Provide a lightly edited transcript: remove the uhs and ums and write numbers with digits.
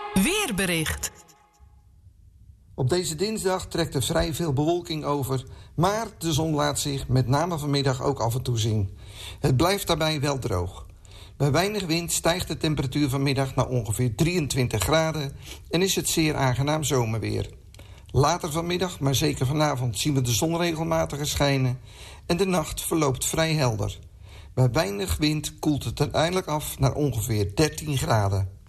Weerbericht. Op deze dinsdag trekt er vrij veel bewolking over, maar de zon laat zich met name vanmiddag ook af en toe zien. Het blijft daarbij wel droog. Bij weinig wind stijgt de temperatuur vanmiddag naar ongeveer 23 graden en is het zeer aangenaam zomerweer. Later vanmiddag, maar zeker vanavond, zien we de zon regelmatig schijnen en de nacht verloopt vrij helder. Bij weinig wind koelt het uiteindelijk af naar ongeveer 13 graden.